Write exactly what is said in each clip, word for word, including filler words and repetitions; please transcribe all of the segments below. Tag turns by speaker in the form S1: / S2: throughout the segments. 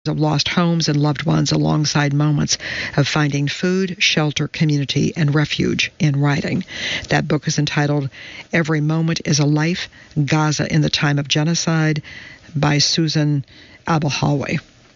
S1: of lost homes and loved ones alongside moments of finding food, shelter, community, and refuge in writing. That book is entitled Every Moment is a Life, Gaza in the Time of Genocide by Susan Abelhawi.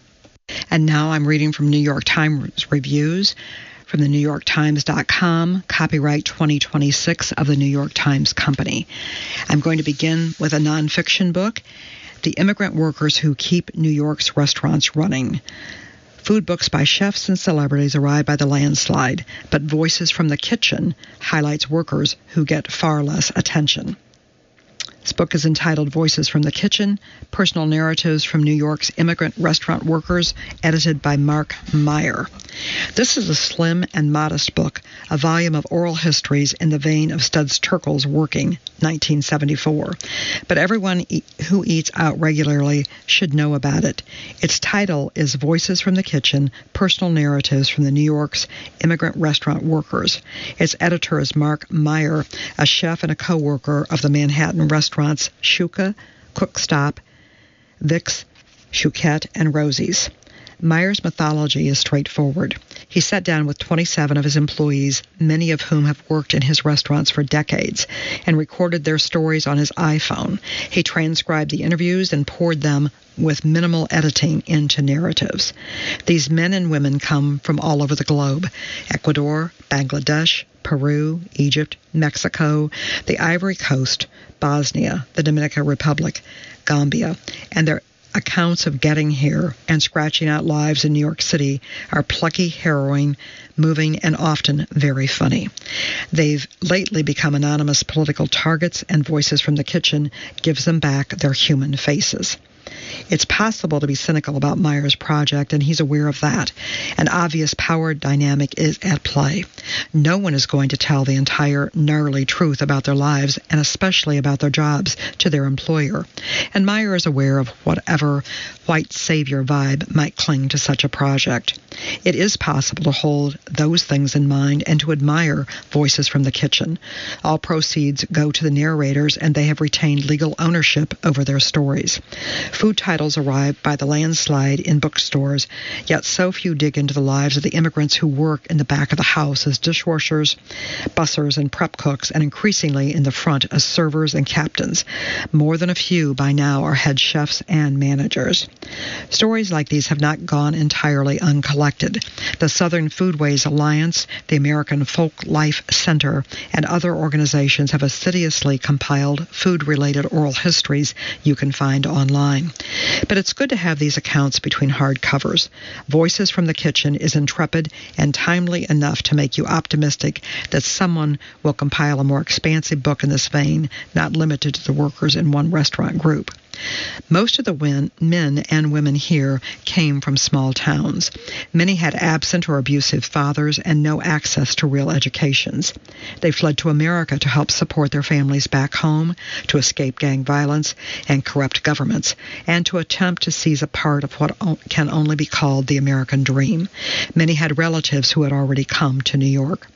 S1: And now I'm reading from New York Times reviews from the New York Times dot com, copyright twenty twenty-six of the New York Times Company. I'm going to begin with a nonfiction book, The Immigrant Workers Who Keep New York's Restaurants Running. Food books by chefs and celebrities arrive by the landslide, but Voices from the Kitchen highlights workers who get far less attention. This book is entitled Voices from the Kitchen, Personal Narratives from New York's Immigrant Restaurant Workers, edited by Mark Meyer. This is a slim and modest book, a volume of oral histories in the vein of Studs Terkel's Working, nineteen seventy-four. But everyone e- who eats out regularly should know about it. Its title is Voices from the Kitchen, Personal Narratives from the New York's Immigrant Restaurant Workers. Its editor is Mark Meyer, a chef and a co-worker of the Manhattan restaurants Shuka, Cook Stop, Vic's, Chouquette, and Rosie's. Meyer's mythology is straightforward. He sat down with twenty-seven of his employees, many of whom have worked in his restaurants for decades, and recorded their stories on his iPhone. He transcribed the interviews and poured them with minimal editing into narratives. These men and women come from all over the globe: Ecuador, Bangladesh, Peru, Egypt, Mexico, the Ivory Coast, Bosnia, the Dominican Republic, Gambia, and their accounts of getting here and scratching out lives in New York City are plucky, harrowing, moving, and often very funny. They've lately become anonymous political targets, and Voices from the Kitchen gives them back their human faces. It's possible to be cynical about Meyer's project, and he's aware of that. An obvious power dynamic is at play. No one is going to tell the entire gnarly truth about their lives, and especially about their jobs, to their employer. And Meyer is aware of whatever white savior vibe might cling to such a project. It is possible to hold those things in mind and to admire Voices from the Kitchen. All proceeds go to the narrators, and they have retained legal ownership over their stories. Food titles arrive by the landslide in bookstores, yet so few dig into the lives of the immigrants who work in the back of the house as dishwashers, bussers, and prep cooks, and increasingly in the front as servers and captains. More than a few by now are head chefs and managers. Stories like these have not gone entirely uncollected. The Southern Foodways Alliance, the American Folk Life Center, and other organizations have assiduously compiled food-related oral histories you can find online. But it's good to have these accounts between hard covers. Voices from the Kitchen is intrepid and timely enough to make you optimistic that someone will compile a more expansive book in this vein, not limited to the workers in one restaurant group. Most of the win- men and women here came from small towns. Many had absent or abusive fathers and no access to real educations. They fled to America to help support their families back home, to escape gang violence and corrupt governments, and to attempt to seize a part of what o- can only be called the American dream. Many had relatives who had already come to New York.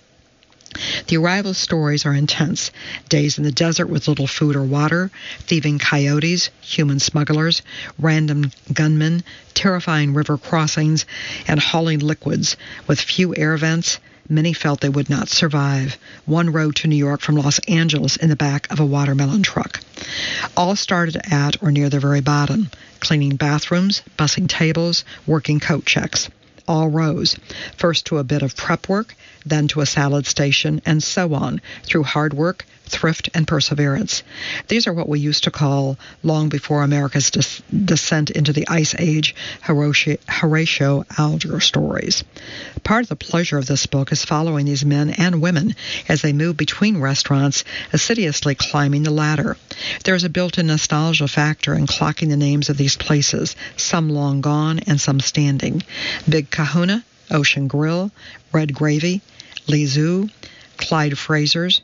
S1: The arrival stories are intense. Days in the desert with little food or water, thieving coyotes, human smugglers, random gunmen, terrifying river crossings, and hauling liquids with few air vents. Many felt they would not survive. One rode to New York from Los Angeles in the back of a watermelon truck. All started at or near the very bottom, cleaning bathrooms, bussing tables, working coat checks. All rose, first to a bit of prep work, then to a salad station, and so on, through hard work, thrift, and perseverance. These are what we used to call, long before America's des- descent into the Ice Age, Horatio, Horatio Alger stories. Part of the pleasure of this book is following these men and women as they move between restaurants, assiduously climbing the ladder. There is a built-in nostalgia factor in clocking the names of these places, some long gone and some standing. Big Kahuna, Ocean Grill, Red Gravy, Lizu, Clyde Fraser's,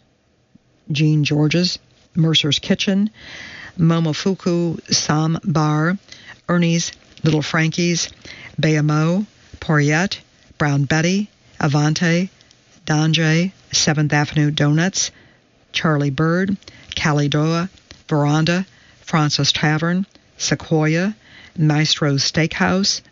S1: Jean George's, Mercer's Kitchen, Momofuku Sam Bar, Ernie's, Little Frankie's, Bayamo, Poiriet, Brown Betty, Avante, Donjay, Seventh Avenue Donuts, Charlie Bird, Calidoa, Veranda, Francis Tavern, Sequoia, Maestro's Steakhouse,